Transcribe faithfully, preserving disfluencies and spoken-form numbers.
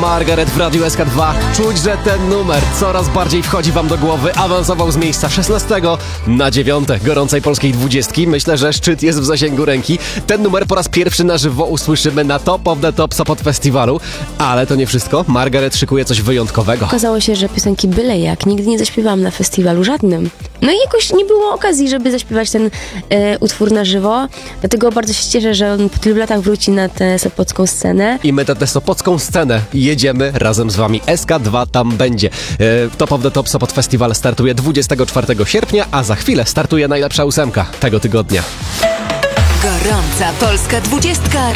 Margaret w Radiu S K dwa. Czuć, że ten numer coraz bardziej wchodzi wam do głowy. Awansował z miejsca szesnastego na dziewiąte gorącej polskiej dwudziestki. Myślę, że szczyt jest w zasięgu ręki. Ten numer po raz pierwszy na żywo usłyszymy na Top of the Top Sopot Festiwalu. Ale to nie wszystko. Margaret szykuje coś wyjątkowego. Okazało się, że piosenki byle jak nigdy nie zaśpiewałam na festiwalu żadnym. No i jakoś nie było okazji, żeby zaśpiewać ten e, utwór na żywo. Dlatego bardzo się cieszę, że on po tylu latach wróci na tę sopocką scenę. I my tę sopocką scenę jedziemy razem z wami. S K dwa tam będzie. E, Top of the Top Sopot Festival startuje dwudziestego czwartego sierpnia, a za chwilę startuje najlepsza ósemka tego tygodnia. Gorąca polska dwudziestka.